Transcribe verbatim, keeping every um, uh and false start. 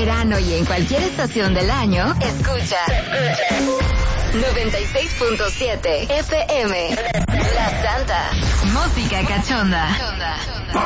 verano y en cualquier estación del año, escucha noventa y seis punto siete F M. La Santa. Música cachonda.